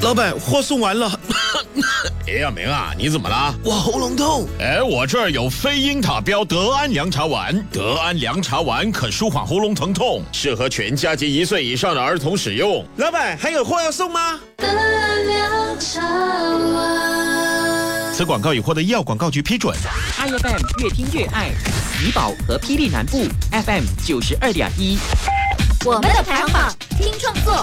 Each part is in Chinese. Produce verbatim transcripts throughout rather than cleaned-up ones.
老板，货送完了。 哎呀，明啊，你怎么了？ 我喉咙痛。 哎，我这儿有非英塔标德安凉茶丸，德安凉茶丸可舒缓喉咙疼痛，适合全家及一岁以上的儿童使用。 老板，还有货要送吗？ 德安凉茶丸。 此广告已获得医药广告局批准。 I F M 越听越爱，怡保和霹雳南部 F M 九十二点一。 我们的排行榜听创作。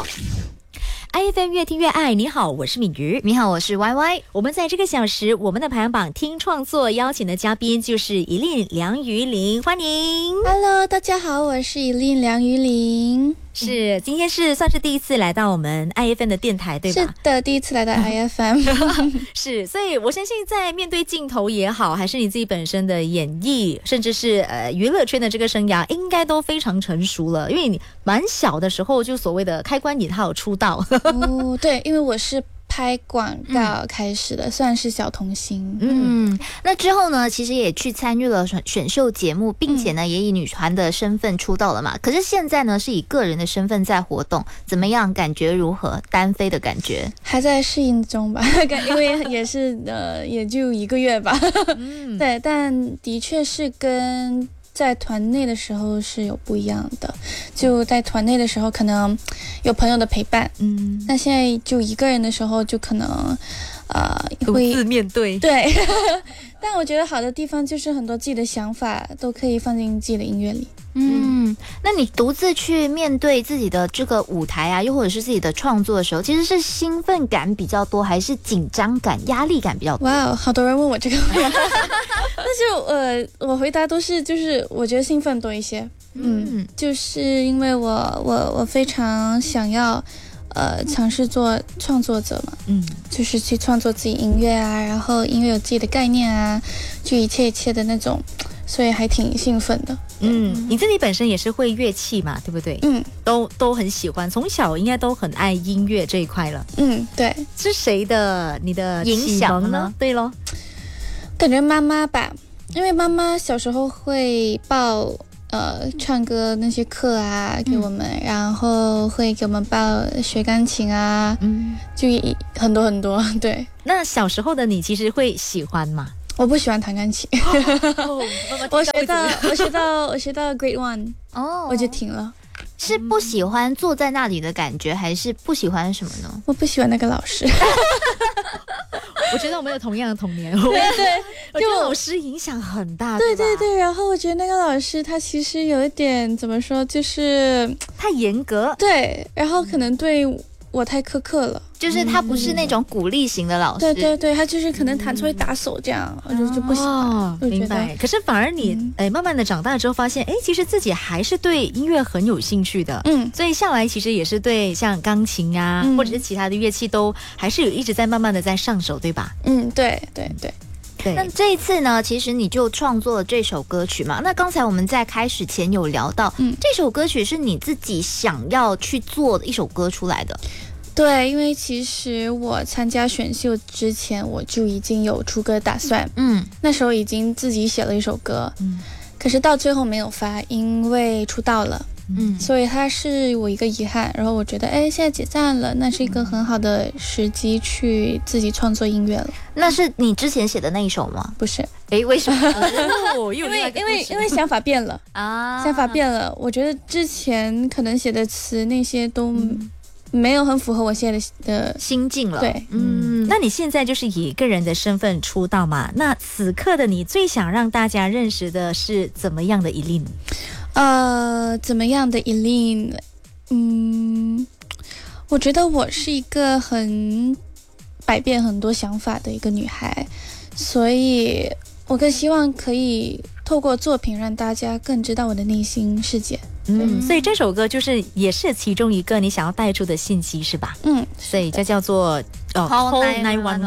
I F M 越听越爱，你好，我是敏瑜， 你好，我是 Y Y。 我们在这个小时，我们的排行榜听创作邀请的嘉宾就是一令梁于玲，欢迎。 Hello， 大家好，我是一令梁于玲。 是，今天是算是第一次来到我们 I F M 的电台，对吧？ 是的，第一次来到 I F M。 是，所以我相信在面对镜头也好，还是你自己本身的演艺，甚至是呃娱乐圈的这个生涯，应该都非常成熟了，因为你蛮小的时候就所谓的开关引号出道。 哦，对，因为我是拍广告开始的，嗯、算是小童星。 嗯，那之后呢，其实也去参与了选秀节目，并且呢，嗯、也以女团的身份出道了嘛。可是现在呢，是以个人的身份在活动，怎么样？感觉如何？单飞的感觉？ 还在适应中吧，因为也是呃，也就一个月吧。嗯，对，但的确是跟在团内的时候是有不一样的，就在团内的时候可能有朋友的陪伴，嗯，那现在就一个人的时候就可能呃会独自面对， 对。但我觉得好的地方就是很多自己的想法都可以放进自己的音乐里。 嗯，那你独自去面对自己的这个舞台啊，又或者是自己的创作的时候，其实是兴奋感比较多，还是紧张感、压力感比较多？ 哇，好多人问我这个问题，但是呃，我回答都是就是我觉得兴奋多一些。嗯，嗯就是因为我我我非常想要呃尝试做创作者嘛，嗯，就是去创作自己音乐啊，然后音乐有自己的概念啊，就一切一切的那种。所以还挺兴奋的。 嗯，你自己本身也是会乐器嘛，对不对？嗯，都都很喜欢，从小应该都很爱音乐这一块了。 嗯，对。 是谁的你的影响呢？对咯， 感觉妈妈吧，因为妈妈小时候会报呃唱歌那些课啊给我们，嗯、然后会给我们报学钢琴啊，嗯，就很多很多。对。 那小时候的你其实会喜欢吗？ 我不喜欢弹钢琴，哦、我学到我学到我学到 Grade One 哦，我就停了。 是不喜欢坐在那里的感觉，还是不喜欢什么呢？ 我不喜欢那个老师。 我觉得我们有同样的童年。 对对， 我觉得老师影响很大。 对对对，然后我觉得那个老师他其实有一点怎么说，就是太严格。 对，然后可能对我太苛刻了。 就是他不是那种鼓励型的老师， 对对对，他就是可能弹出会打手这样，我、嗯、就就不喜欢。 哦、明白。可是反而你、嗯、哎，慢慢的长大之后发现，哎，其实自己还是对音乐很有兴趣的。嗯，所以向来其实也是对像钢琴啊，嗯、或者是其他的乐器都还是有一直在慢慢的在上手，对吧？ 嗯，对对对。 对，那这一次呢，其实你就创作了这首歌曲嘛。那刚才我们在开始前有聊到，嗯，这首歌曲是你自己想要去做的一首歌出来的。 对，因为其实我参加选秀之前我就已经有出歌打算，嗯，那时候已经自己写了一首歌，嗯，可是到最后没有发，因为出道了，嗯，所以它是我一个遗憾。然后我觉得，哎，现在解散了，那是一个很好的时机去自己创作音乐了。 那是你之前写的那一首吗？ 不是。 哎，为什么？ 哦、 因为因为因为想法变了啊，想法变了。我觉得之前可能写的词那些都。嗯没有很符合我现在的心境了。 对， 嗯，那你现在就是以个人的身份出道嘛？那此刻的你最想让大家认识的是怎么样的一令？ 呃，怎么样的一令？嗯，我觉得我是一个很百变很多想法的一个女孩，所以我更希望可以透过作品让大家更知道我的内心世界。 嗯，所以这首歌就是也是其中一个你想要带出的信息是吧？嗯，所以这叫做哦 Call nine one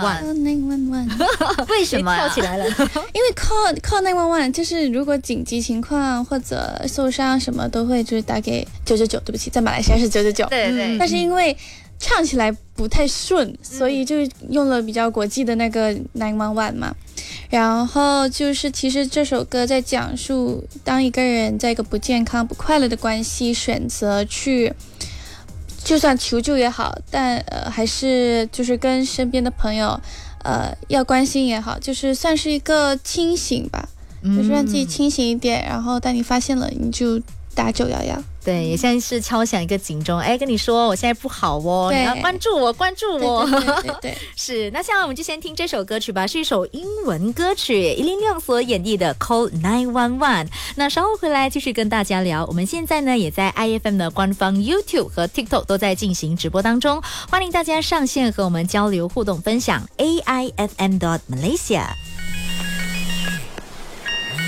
one。 为什么、啊、 跳起来了？ 因为 Call Call nine one one 就是如果紧急情况或者受伤什么都会就是打给九九九，对不起，在马来西亚是九九九。 对对。 但是因为唱起来不太顺，所以就用了比较国际的那个nine one one嘛。然后就是其实这首歌在讲述当一个人在一个不健康不快乐的关系选择去就算求救也好，但呃还是就是跟身边的朋友，呃要关心也好，就是算是一个清醒吧，嗯、就是让自己清醒一点，然后当你发现了，你就打九一一。 对，也像是敲响一个警钟，哎，跟你说我现在不好哦，你要关注我，关注我。 对对对对对是。那现在我们就先听这首歌曲吧，是一首英文歌曲，伊林亮所演绎的 Call 九一一。那稍后回来继续跟大家聊。我们现在呢也在 I F M 的官方 YouTube 和 TikTok 都在进行直播当中，欢迎大家上线和我们交流互动分享 A I F M dot Malaysia。